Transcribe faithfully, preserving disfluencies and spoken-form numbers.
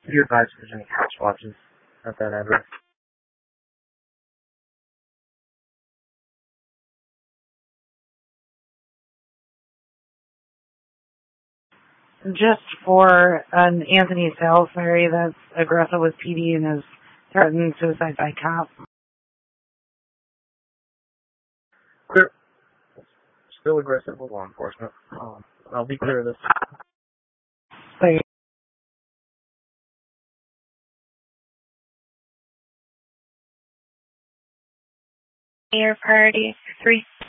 Could you advise if there's any house watches at that address? Just for an Anthony Salisbury that's aggressive with P D and has threatened suicide by cop. Clear. Still aggressive with law enforcement. Um, I'll be clear of this. Like, Air priority three.